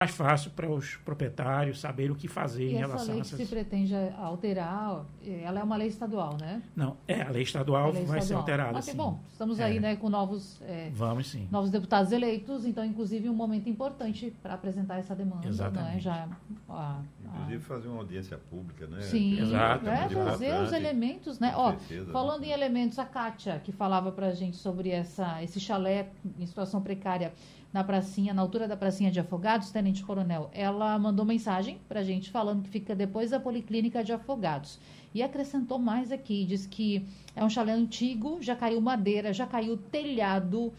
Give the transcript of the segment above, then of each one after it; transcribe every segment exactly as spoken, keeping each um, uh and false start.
mais fácil para os proprietários saberem o que fazer e em relação essa lei a que essas... se pretende alterar, ela é uma lei estadual, né? Não, é, a lei estadual A lei vai estadual. ser alterada, Ok, sim. bom, estamos É. aí, né, com novos, é, Vamos sim. novos deputados eleitos, então, inclusive, um momento importante para apresentar essa demanda. Exatamente. Né? Já, a, Inclusive fazer uma audiência pública, né? Sim, Exato. é, trazer os elementos, né? Ó, certeza, falando né? em elementos, a Kátia, que falava pra gente sobre essa, esse chalé em situação precária na pracinha, na altura da pracinha de Afogados, Tenente Coronel, ela mandou mensagem pra gente falando que fica depois da Policlínica de Afogados. E acrescentou mais aqui, diz que é um chalé antigo, já caiu madeira, já caiu telhado,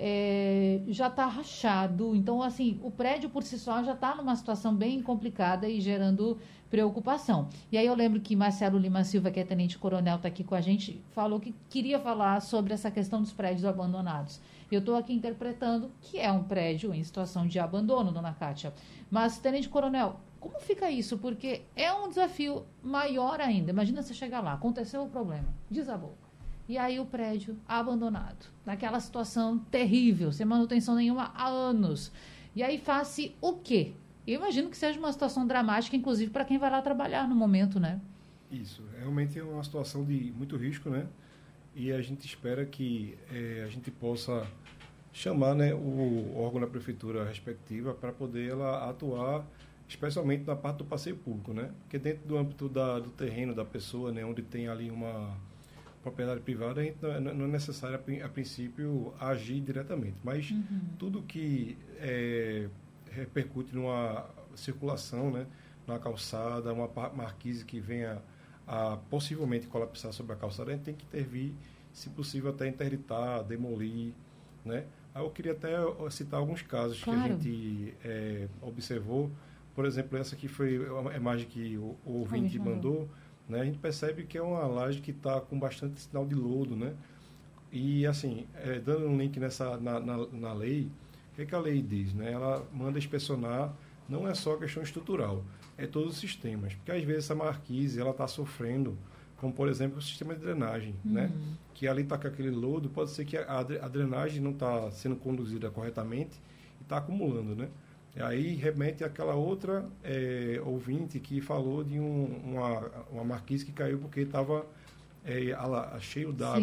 é, já está rachado. Então, assim, o prédio por si só já está numa situação bem complicada e gerando preocupação. E aí eu lembro que Marcelo Lima Silva, que é Tenente Coronel, está aqui com a gente, falou que queria falar sobre essa questão dos prédios abandonados. Eu estou aqui interpretando que é um prédio em situação de abandono, dona Kátia. Mas, Tenente Coronel, como fica isso? Porque é um desafio maior ainda. Imagina você chegar lá, aconteceu o problema, desabou. E aí o prédio abandonado, naquela situação terrível, sem manutenção nenhuma há anos. E aí faz-se o quê? Eu imagino que seja uma situação dramática, inclusive para quem vai lá trabalhar no momento, né? Isso, realmente é uma situação de muito risco, né? E a gente espera que é, a gente possa chamar, né, o órgão da prefeitura respectiva para poder ela atuar, especialmente na parte do passeio público, né? Porque dentro do âmbito da, do terreno da pessoa, né, onde tem ali uma propriedade privada, a gente não, não é necessário, a, a princípio, agir diretamente. Mas uhum. tudo que é, repercute numa circulação, né, na calçada, uma marquise que venha a possivelmente colapsar sobre a calçada, a gente tem que intervir, se possível, até interditar, demolir, né? Aí eu queria até citar alguns casos claro. que a gente é, observou. Por exemplo, essa aqui foi a imagem que o, o ouvinte mandou. Né? A gente percebe que é uma laje que está com bastante sinal de lodo, né? E, assim, é, dando um link nessa, na, na, na lei, o que, que a lei diz? Né? Ela manda inspecionar, não é só questão estrutural, é todos os sistemas. Porque, às vezes, essa marquise está sofrendo, como, por exemplo, o sistema de drenagem, uhum. né? Que ali está com aquele lodo, pode ser que a, a drenagem não está sendo conduzida corretamente e está acumulando, né? E aí remete àquela outra é, ouvinte que falou de um, uma, uma marquise que caiu porque estava é, cheio d'água.